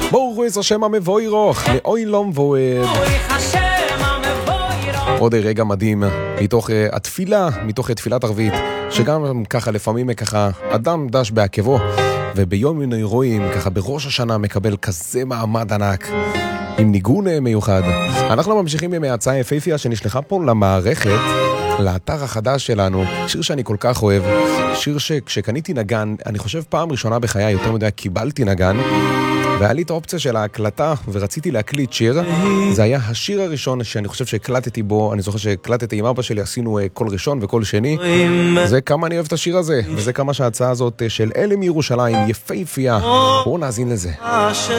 ברוך השם המבורך לאוי לום ועד. עוד רגע מדהים מתוך התפילה, מתוך תפילת ערבית, שגם ככה לפעמים ככה אדם דש בעקבו, וביום מן האירועים ככה בראש השנה מקבל כזה מעמד ענק עם ניגון מיוחד. אנחנו ממשיכים עם ההצעה היפהפייה שנשלחה פה למערכת, לאתר החדש שלנו, שיר שאני כל כך אוהב, שיר שכשקניתי נגן, אני חושב פעם ראשונה בחיי יותר מדי קיבלתי נגן, והיה לי את האופציה של ההקלטה ורציתי להקליט שיר. זה היה השיר הראשון שאני חושב שהקלטתי בו. אני זוכר שהקלטתי עם אבא שלי, עשינו קול ראשון וקול שני. זה כמה אני אוהב את השיר הזה, וזה כמה שההצעה הזאת של אלה מירושלים יפהפייה. בואו נאזין לזה.